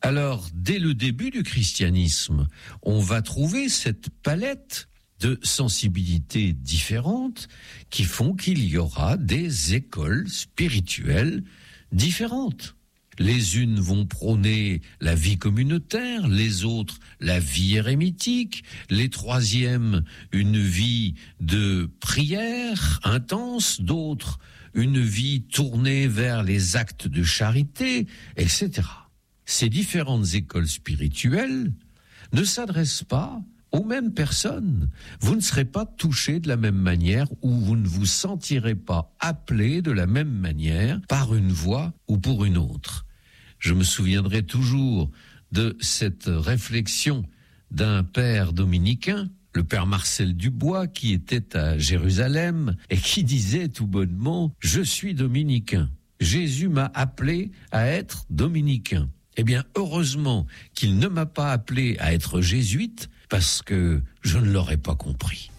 Alors, dès le début du christianisme, on va trouver cette palette de sensibilités différentes qui font qu'il y aura des écoles spirituelles différentes. Les unes vont prôner la vie communautaire, les autres la vie érémitique, les troisièmes une vie de prière intense, d'autres une vie tournée vers les actes de charité, etc. Ces différentes écoles spirituelles ne s'adressent pas aux mêmes personnes. Vous ne serez pas touché de la même manière ou vous ne vous sentirez pas appelé de la même manière par une voie ou pour une autre. Je me souviendrai toujours de cette réflexion d'un père dominicain, le père Marcel Dubois, qui était à Jérusalem et qui disait tout bonnement « Je suis dominicain. Jésus m'a appelé à être dominicain. » Eh bien, heureusement qu'il ne m'a pas appelé à être jésuite parce que je ne l'aurais pas compris.